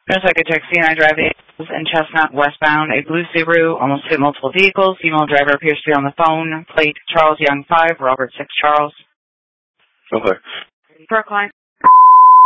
No psychiatric C&I Drive in Chestnut, westbound. A blue Subaru almost hit multiple vehicles. Female driver appears to be on the phone. Plate Charles Young 5, Robert 6 Charles. Okay. For a client.